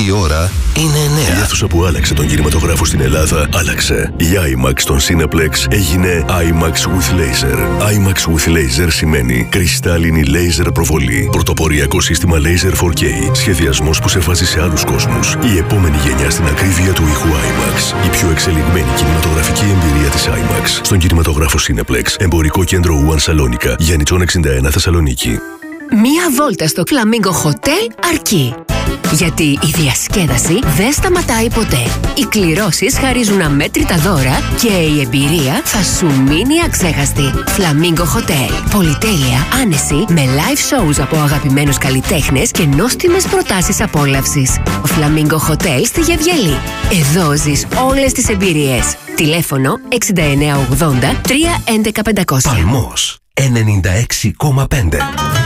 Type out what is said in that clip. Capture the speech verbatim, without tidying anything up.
η ώρα είναι εννιά. Η αίθουσα που άλλαξε τον κινηματογράφο στην Ελλάδα άλλαξε. Η IMAX στον Cineplex έγινε IMAX with Laser. IMAX with Laser σημαίνει κρυστάλλινη laser προβολή. Πρωτοποριακό σύστημα Laser φορ κέι. Σχεδιασμός που σε βάζει σε άλλους κόσμους. Η επόμενη γενιά στην ακρίβεια του ήχου IMAX. Η πιο εξελιγμένη κινηματογραφική εμπειρία της IMAX στον κινηματογράφο Cineplex. Εμπορικό κέντρο Ουαν Σαλόνικα. Γιάννητσον εξήντα ένα Θεσσαλονίκη. Μία βόλτα στο Flamingo Hotel αρκεί. Γιατί η διασκέδαση δεν σταματάει ποτέ. Οι κληρώσεις χαρίζουν αμέτρητα δώρα και η εμπειρία θα σου μείνει αξέχαστη. Flamingo Hotel. Πολυτέλεια, άνεση, με live shows από αγαπημένους καλλιτέχνες και νόστιμες προτάσεις απόλαυσης. Flamingo Hotel στη Γεβγελή. Εδώ ζεις όλες τις εμπειρίες. Τηλέφωνο εξήντα εννέα ογδόντα τρία έντεκα πεντακόσια. Παλμός ενενήντα έξι κόμμα πέντε.